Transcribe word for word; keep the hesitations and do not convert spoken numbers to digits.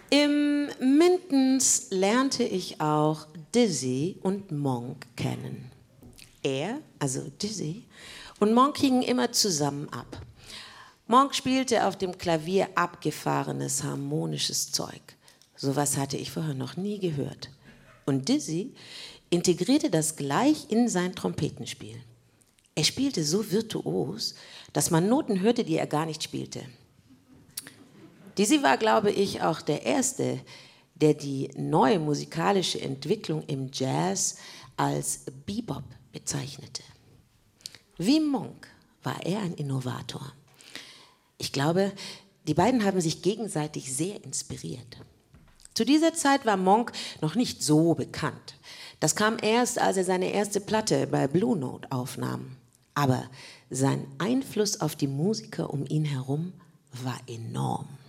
Im Mintons lernte ich auch Dizzy und Monk kennen. Er, also Dizzy, und Monk hingen immer zusammen ab. Monk spielte auf dem Klavier abgefahrenes, harmonisches Zeug. Sowas hatte ich vorher noch nie gehört. Und Dizzy integrierte das gleich in sein Trompetenspiel. Er spielte so virtuos, dass man Noten hörte, die er gar nicht spielte. Dizzy war, glaube ich, auch der Erste, der die neue musikalische Entwicklung im Jazz als Bebop bezeichnete. Wie Monk war er ein Innovator. Ich glaube, die beiden haben sich gegenseitig sehr inspiriert. Zu dieser Zeit war Monk noch nicht so bekannt. Das kam erst, als er seine erste Platte bei Blue Note aufnahm. Aber sein Einfluss auf die Musiker um ihn herum war enorm.